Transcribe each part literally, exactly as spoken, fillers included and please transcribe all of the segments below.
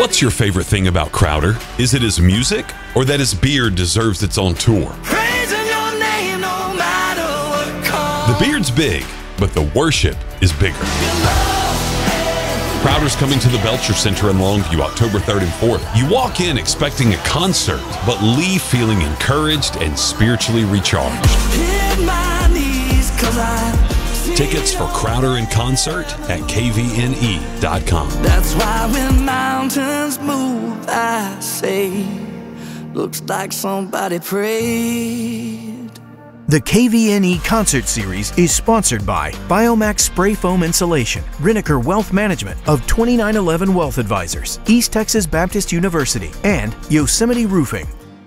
What's your favorite thing about Crowder? Is it his music or that his beard deserves its own tour? Praising your name no matter what comes. The beard's big, but the worship is bigger. Crowder's coming to the Belcher Center in Longview October third and fourth. You walk in expecting a concert, but leave feeling encouraged and spiritually recharged. Hit my knees 'cause I Tickets for Crowder in concert at K V N E dot com. That's why when mountains move, I say, looks like somebody prayed. The K V N E Concert Series is sponsored by Biomax Spray Foam Insulation, Riniker Wealth Management of twenty-nine eleven Wealth Advisors, East Texas Baptist University, and Yosemite Roofing.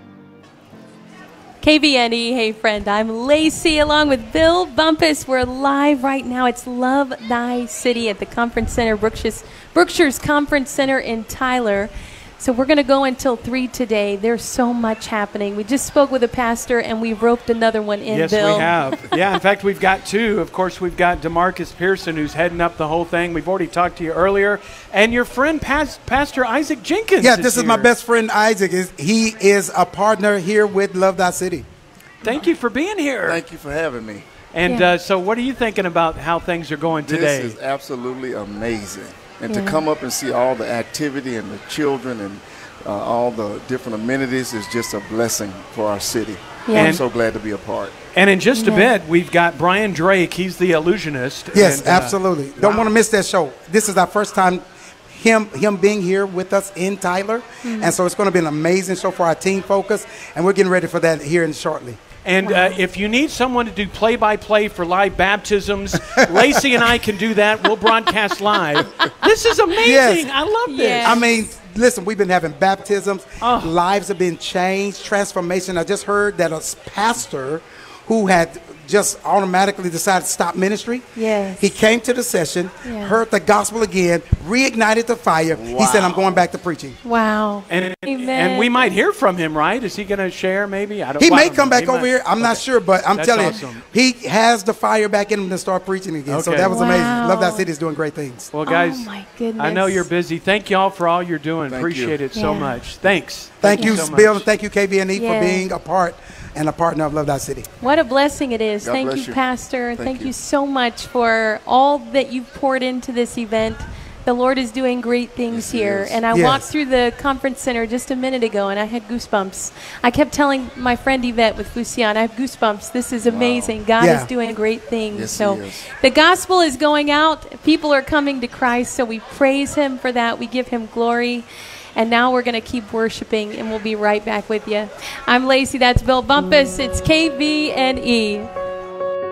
K V N E, hey friend, I'm Lacey along with Bill Bumpus. We're live right now. It's Love Thy City at the Conference Center, Brookshire's, Brookshire's Conference Center in Tyler. So we're going to go until three today. There's so much happening. We just spoke with a pastor, and we've roped another one in, yes, Bill. we have. Yeah, in fact, we've got two. Of course, we've got DeMarcus Pearson, who's heading up the whole thing. We've already talked to you earlier. And your friend, Pas- Pastor Isaac Jenkins. Yeah, is this is here. my best friend, Isaac. Is He is a partner here with Love Thy City. Thank you for being here. Thank you for having me. And Yeah. uh, so what are you thinking about how things are going today? This is absolutely amazing. And Yeah. to come up and see all the activity and the children and uh, all the different amenities is just a blessing for our city. Yeah. I'm And- so glad to be a part. And in just a Yeah. bit, we've got Brian Drake. He's the illusionist. Yes, and, uh, absolutely. Don't wow. want to miss that show. This is our first time him him being here with us in Tyler. Mm-hmm. And so it's going to be an amazing show for our Teen Focus. And we're getting ready for that here in shortly. And uh, if you need someone to do play-by-play for live baptisms, Lacey and I can do that. We'll broadcast live. This is amazing. Yes. I love this. Yeah. I mean, listen, we've been having baptisms. Oh. Lives have been changed, transformation. I just heard that a pastor who had just automatically decided to stop ministry. Yes. He came to the session, Yeah. heard the gospel again, reignited the fire. He said, I'm going back to preaching. Wow. And, Amen. and we might hear from him, right? Is he going to share maybe? I don't He well, may I don't come know. back He over might. here. I'm not Okay. sure, but I'm That's telling awesome. you, he has the fire back in him to start preaching again. So Okay. that was Wow. amazing. Love That City is doing great things. Well, guys, Oh, my goodness. I know you're busy. Thank y'all for all you're doing. Thank Appreciate you. it so Yeah. much. Thanks. Thank you, so Bill, much. and thank you, K V N E, Yeah. for being a part and a partner of Love That City. What a blessing it is. God Thank bless you, you. Pastor. Thank Thank you. you so much for all that you've poured into this event. The Lord is doing great things Yes, he here. is. And I Yes. walked through the conference center just a minute ago, and I had goosebumps. I kept telling my friend Yvette with Lucian, I have goosebumps. This is amazing. God Yeah. is doing great things. Yes, he so is. the gospel is going out. People are coming to Christ, so we praise him for that. We give him glory. And now we're going to keep worshiping, and we'll be right back with you. I'm Lacey. That's Bill Bumpus. It's K V N E.